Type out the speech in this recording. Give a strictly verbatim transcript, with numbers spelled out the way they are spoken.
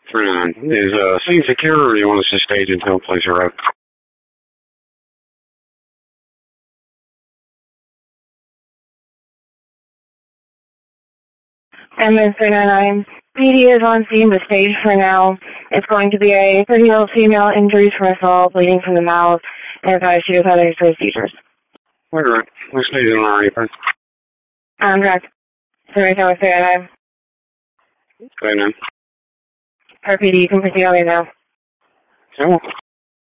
three nine. Is uh, scene secure, or do you want us to stage until police arrive? M S three nine nine. P D is on scene, but stage for now. It's going to be a thirty-year-old female, injuries from assault, bleeding from the mouth, and advised she has had X-ray seizures. All right. We'll stage on our apron. I'm correct. three nine nine. Go ahead, man. Our P D, you can proceed on me now. Cool.